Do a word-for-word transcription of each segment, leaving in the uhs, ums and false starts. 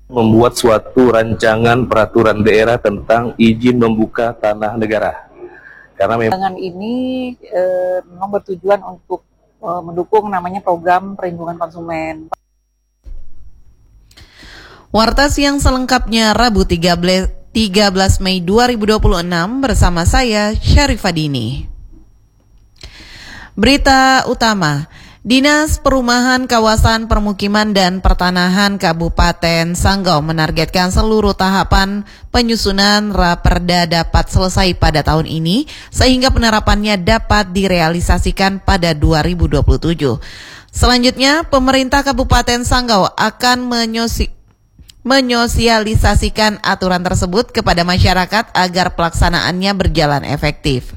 membuat suatu rancangan peraturan daerah tentang izin membuka tanah negara. Karena memang ini eh, memang bertujuan untuk eh, mendukung namanya program perlindungan konsumen. Warta Siang selengkapnya Rabu tiga belas Mei dua ribu dua puluh enam bersama saya Syarifah Dini. Berita utama. Dinas Perumahan Kawasan Permukiman dan Pertanahan Kabupaten Sanggau menargetkan seluruh tahapan penyusunan Raperda dapat selesai pada tahun ini sehingga penerapannya dapat direalisasikan pada dua ribu dua puluh tujuh. Selanjutnya, pemerintah Kabupaten Sanggau akan menyosi, menyosialisasikan aturan tersebut kepada masyarakat agar pelaksanaannya berjalan efektif.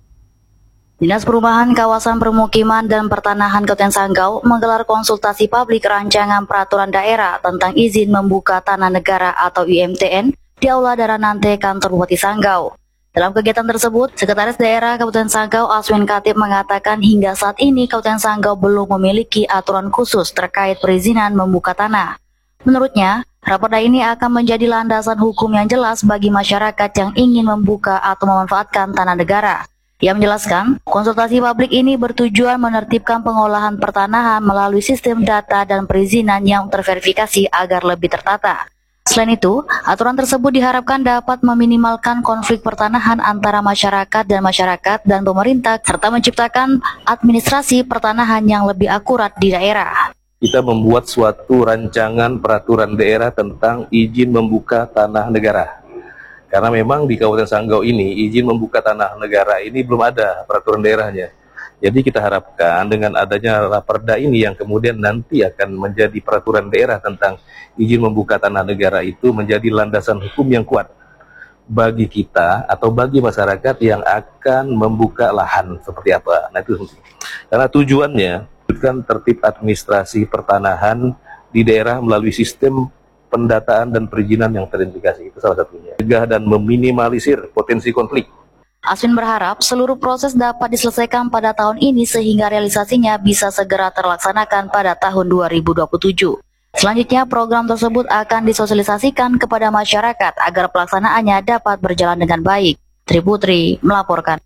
Dinas Perumahan Kawasan Permukiman dan Pertanahan Kabupaten Sanggau menggelar konsultasi publik rancangan peraturan daerah tentang izin membuka tanah negara atau I M T N di Aula Daranante Kantor Bupati Sanggau. Dalam kegiatan tersebut, Sekretaris Daerah Kabupaten Sanggau Aswin Katib mengatakan hingga saat ini Kabupaten Sanggau belum memiliki aturan khusus terkait perizinan membuka tanah. Menurutnya, raperda ini akan menjadi landasan hukum yang jelas bagi masyarakat yang ingin membuka atau memanfaatkan tanah negara. Ia menjelaskan, konsultasi publik ini bertujuan menertibkan pengolahan pertanahan melalui sistem data dan perizinan yang terverifikasi agar lebih tertata. Selain itu, aturan tersebut diharapkan dapat meminimalkan konflik pertanahan antara masyarakat dan masyarakat dan pemerintah, serta menciptakan administrasi pertanahan yang lebih akurat di daerah. Kita membuat suatu rancangan peraturan daerah tentang izin membuka tanah negara. Karena memang di Kabupaten Sanggau ini, izin membuka tanah negara ini belum ada peraturan daerahnya. Jadi kita harapkan dengan adanya Raperda ini yang kemudian nanti akan menjadi peraturan daerah tentang izin membuka tanah negara itu menjadi landasan hukum yang kuat bagi kita atau bagi masyarakat yang akan membuka lahan seperti apa. Nah itu karena tujuannya kan tertib administrasi pertanahan di daerah melalui sistem pendataan dan perizinan yang terintegrasi, itu salah satunya. Cegah dan meminimalisir potensi konflik. Aswin berharap seluruh proses dapat diselesaikan pada tahun ini sehingga realisasinya bisa segera terlaksanakan pada tahun dua ribu dua puluh tujuh. Selanjutnya, program tersebut akan disosialisasikan kepada masyarakat agar pelaksanaannya dapat berjalan dengan baik. Tri Putri melaporkan.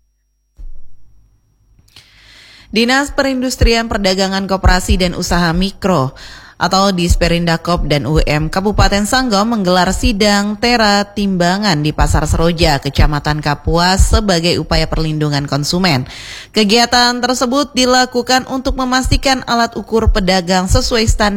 Dinas Perindustrian Perdagangan Koperasi dan Usaha Mikro atau Disperindakop dan U M Kabupaten Sanggau menggelar sidang tera timbangan di Pasar Seroja, Kecamatan Kapuas sebagai upaya perlindungan konsumen. Kegiatan tersebut dilakukan untuk memastikan alat ukur pedagang sesuai standar